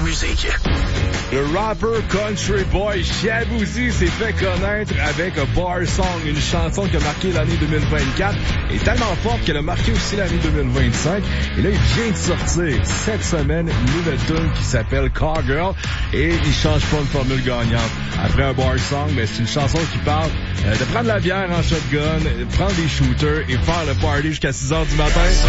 musique. Le rapper country boy Shaboozey s'est fait connaître avec A Bar Song, une chanson qui a marqué l'année 2024, et tellement forte qu'elle a marqué aussi l'année 2025. Et là, il vient de sortir cette semaine une nouvelle tune qui s'appelle Cowgirl, et il change pas de formule gagnante. Après A Bar Song, ben, c'est une chanson qui parle de prendre la bière en shotgun, prendre des shooters et faire le party jusqu'à 6 heures du matin.